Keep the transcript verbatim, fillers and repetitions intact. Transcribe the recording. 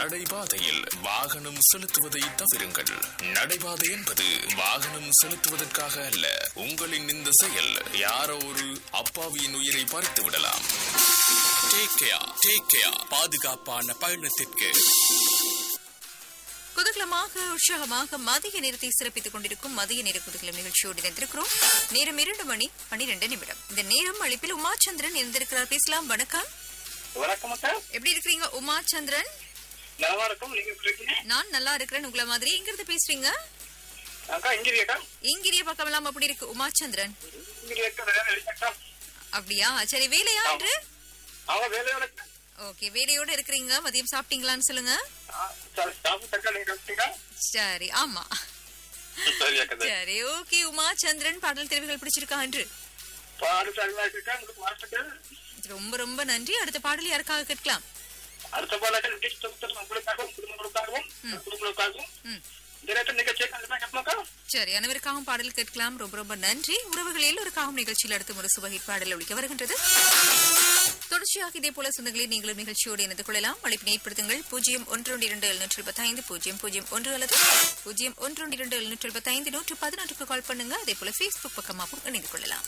நடைபாதையில் வாகனம் செலுத்துவதை தவிருங்கள். நடைபாதை என்பது வாகனம் செலுத்துவதற்காக அல்ல. உங்களின் இந்த செயல் யாரோ ஒரு அப்பாவியின் உயிரை பறித்து விடலாம். Take care, take care. பாதுகாப்பான பயணத்திற்கு. குதூகலமாக உற்சாகமாக மதிய நேரத்தை சிறப்பித்துக் கொண்டிருக்கும் மதிய நேர குதூகலம் நிகழ்ச்சியோடு இணைந்திருக்கிறோம். நேரம் இரண்டு மணி பனிரெண்டு நிமிடம். இந்த நேரம் அழைப்பில் உமாச்சந்திரன் இருந்திருக்கிறார். பேசலாம். வணக்கம். வணக்கம் அக்கா. எப்படி இருக்கீங்க உமாச்சந்திரன்? நல்லா இருக்கும். நீங்க எப்படி இருக்கீங்க? நான் நல்லா இருக்கிறேன். உங்களை மாதிரி எங்க இருந்து பேசுறீங்க? அக்கா இங்கிரிய அக்கா. இங்கிரிய பக்கம் எல்லாம் அப்படி இருக்கு உமாச்சந்திரன்? இங்கிரிய அக்கா வேலை அக்கா. அப்படியா? சரி, வேலையா என்று? அவ வேலையோட. ஓகே, வேலையோட இருக்கிறீங்க. மதியம் சாப்பிட்டீங்களான்னு சொல்லுங்க. சரி, ஆமா. சரி, ஓகே. உமாச்சந்திரன், பாடல் தெரிவுகள் பிடிச்சிருக்கா என்று? ரொம்ப ரொம்ப நன்றி. அடுத்த பாடல் யாருக்காக கேட்கலாம்? அடுத்த பாடல் உங்களுக்காகவும் குடும்பங்களுக்காகவும் குடும்பங்களுக்காகவும் சரி, அனைவருக்காகவும் பாடல் கேட்கலாம். ரொம்ப ரொம்ப நன்றி. உறவுகள் எல்லோருக்காகவும் நிகழ்ச்சியில் அடுத்த ஒரு சுபஹிட் பாடல் ஒழிக்க வருகின்றது. தொடர்ச்சியாக இதே போல சொந்தங்களை நீங்களும் நிகழ்ச்சியோடு இணைந்து கொள்ளலாம். அழைப்பினை ஏற்படுத்துங்கள். பூஜ்ஜியம் ஒன்று இரண்டு எழுநூற்றி எழுபத்தி ஐந்து பூஜ்ஜியம் பூஜ்ஜியம் ஒன்று அல்லது பூஜ்ஜியம் ஒன்று இரண்டு எழுநூற்றி எழுபத்தி ஐந்து நூற்று பதினொன்றுக்கு கால் பண்ணுங்க. அதே போல பேஸ்புக் பக்கமாகவும் இணைந்து கொள்ளலாம்.